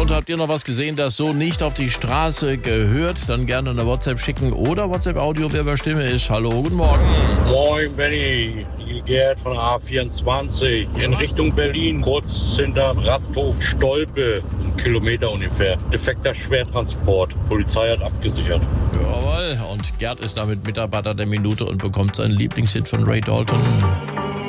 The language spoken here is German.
Und habt ihr noch was gesehen, das so nicht auf die Straße gehört? Dann gerne eine WhatsApp schicken oder WhatsApp-Audio, wer bei Stimme ist. Hallo, guten Morgen. Moin, Benny. Hier Gerd von der A24 in Richtung Berlin, kurz hinter Rasthof Stolpe, 1 Kilometer ungefähr. Defekter Schwertransport. Polizei hat abgesichert. Jawohl, und Gerd ist damit Mitarbeiter der Minute und bekommt seinen Lieblingshit von Ray Dalton.